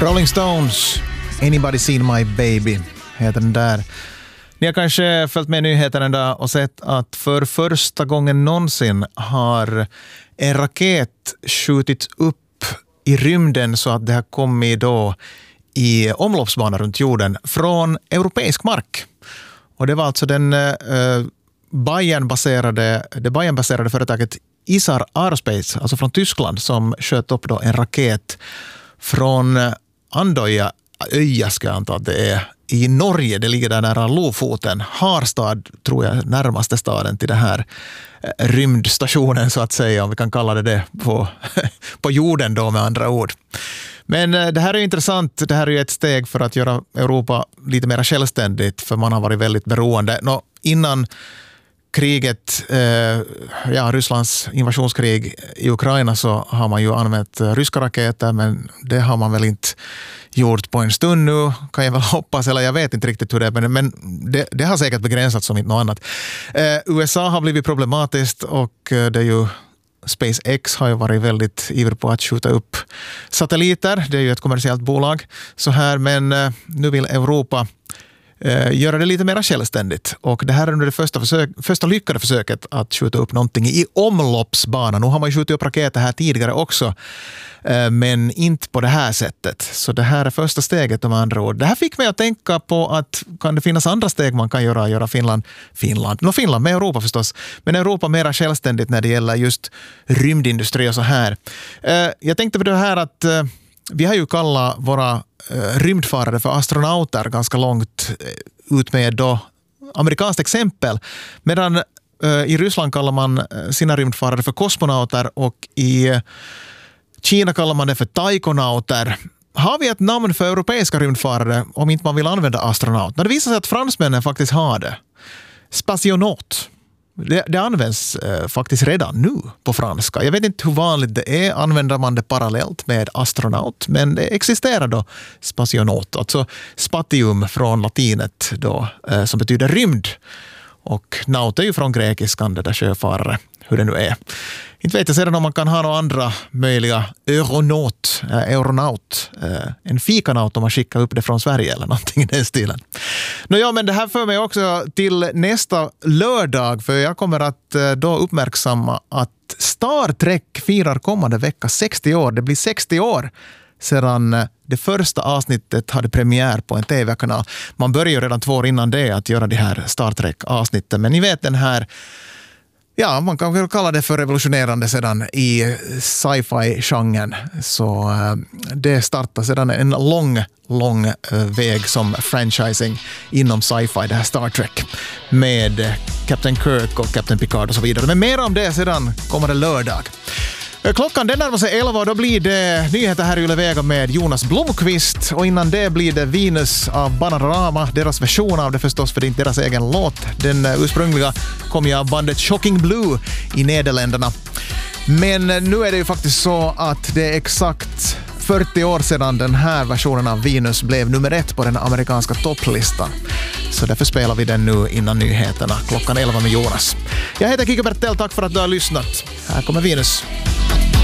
Rolling Stones, Anybody Seen My Baby heter den där. Ni har kanske följt med nyheterna idag och sett att för första gången någonsin har en raket skjutits upp i rymden så att det har kommit då i omloppsbana runt jorden från europeisk mark. Och det var alltså det Bayern-baserade företaget Isar Aerospace, alltså från Tyskland, som sköt upp då en raket från Andøya öja, ska jag anta att det är, i Norge. Det ligger där nära Lofoten. Harstad tror jag närmaste staden till det här rymdstationen, så att säga, om vi kan kalla det på jorden då, med andra ord. Men det här är intressant. Det här är ju ett steg för att göra Europa lite mer självständigt, för man har varit väldigt beroende. Innan kriget, Rysslands invasionskrig i Ukraina, så har man ju använt ryska raketer, men det har man väl inte gjort på en stund nu, kan jag väl hoppas, eller jag vet inte riktigt hur det är, men det har säkert begränsats som inte något annat. USA har blivit problematiskt, och det är ju SpaceX har ju varit väldigt ivrig på att skjuta upp satelliter. Det är ju ett kommersiellt bolag så här, men nu vill Europa göra det lite mer självständigt. Och det här är nu det första lyckade försöket att skjuta upp någonting i omloppsbanan. Nu har man ju skjutit upp raketer här tidigare också, men inte på det här sättet. Så det här är första steget, om andra ord. Det här fick mig att tänka på att kan det finnas andra steg man kan göra Finland med Europa förstås, men Europa mera självständigt när det gäller just rymdindustri och så här. Jag tänkte på det här att vi har ju kallat våra rymdfarare för astronauter ganska långt ut med då amerikanskt exempel. Medan i Ryssland kallar man sina rymdfarare för kosmonauter, och i Kina kallar man det för taikonauter. Har vi ett namn för europeiska rymdfarare om inte man vill använda astronaut? Det visar sig att fransmännen faktiskt har det. Spationaut. Det används faktiskt redan nu på franska. Jag vet inte hur vanligt det är. Använder man det parallellt med astronaut? Men det existerar då spationaut. Alltså spatium från latinet då, som betyder rymd. Och naut är ju från grekiskan, det där sjöfarare. Hur det nu är. Inte vet jag sedan om man kan ha några andra möjliga euronaut. En fikanaut om man skickar upp det från Sverige eller någonting i den stilen. Men det här för mig också till nästa lördag, för jag kommer att då uppmärksamma att Star Trek firar kommande vecka 60 år. Det blir 60 år sedan det första avsnittet hade premiär på en tv-kanal. Man började ju redan 2 år innan det att göra de här Star Trek-avsnitten, men ni vet den här, ja, man kan väl kalla det för revolutionerande sedan i sci-fi-genren. Så det startade sedan en lång väg som franchising inom sci-fi, det här Star Trek, med Captain Kirk och Captain Picard och så vidare. Men mer om det sedan kommer det lördag. Klockan den närmar sig 11 och då blir det nyheter här i Yle Vega med Jonas Blomqvist, och innan det blir det Venus av Bananarama, deras version av det förstås, för det är inte deras egen låt. Den ursprungliga kom ju av bandet Shocking Blue i Nederländerna. Men nu är det ju faktiskt så att det är exakt 40 år sedan den här versionen av Venus blev nummer 1 på den amerikanska topplistan. Så därför spelar vi den nu innan nyheterna klockan 11 med Jonas. Jag heter Kike Bertell, tack för att du har lyssnat. Här kommer Venus.